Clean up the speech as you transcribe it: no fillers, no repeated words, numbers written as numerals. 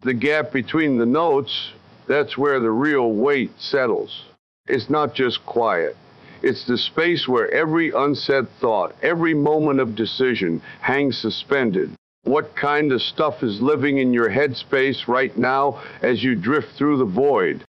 The gap between the notes, that's where the real weight settles. It's not just quiet. It's the space where every unsaid thought, every moment of decision hangs suspended. What kind of stuff is living in your headspace right now as you drift through the void?